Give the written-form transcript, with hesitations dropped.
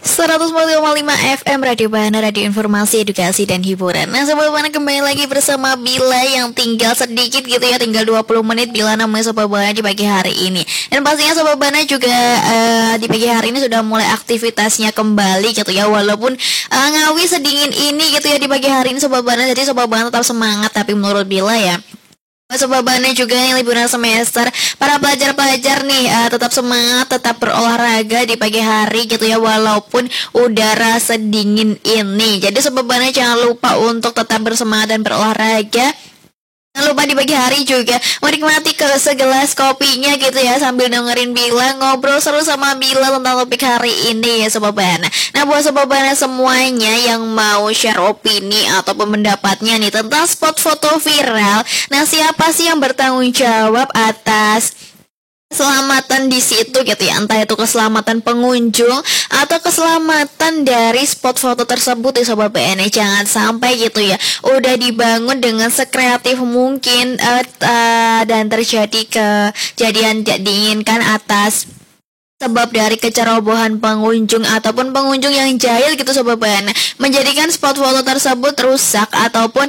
104,5 FM Radio Bahana, Radio Informasi, Edukasi, dan Hiburan. Nah, Sobat Bahana kembali lagi bersama Bila yang tinggal sedikit gitu ya, tinggal 20 menit Bila namanya Sobat Bahana di pagi hari ini. Dan pastinya Sobat Bahana juga di pagi hari ini sudah mulai aktivitasnya kembali gitu ya, walaupun ngawi sedingin ini gitu ya di pagi hari ini Sobat Bahana. Jadi Sobat Bahana tetap semangat, tapi menurut Bila ya, Sobat Bahana juga yang liburan semester, para pelajar-pelajar nih tetap semangat, tetap berolahraga di pagi hari gitu ya, walaupun udara sedingin ini. Jadi Sobat Bahana jangan lupa untuk tetap bersemangat dan berolahraga. Jangan lupa di pagi hari juga menikmati segelas kopinya gitu ya, sambil dengerin Bila ngobrol seru sama Bila tentang topik hari ini ya Sobat Bahana. Nah, buat Sobat Bahana semuanya yang mau share opini atau pendapatnya nih tentang spot foto viral, nah siapa sih yang bertanggung jawab atas keselamatan di situ gitu ya, entah itu keselamatan pengunjung atau keselamatan dari spot foto tersebut ya Sobat BN. Jangan sampai gitu ya udah dibangun dengan sekreatif mungkin dan terjadi kejadian tidak diinginkan atas sebab dari kecerobohan pengunjung ataupun pengunjung yang jahil gitu Sobat BN, menjadikan spot foto tersebut rusak ataupun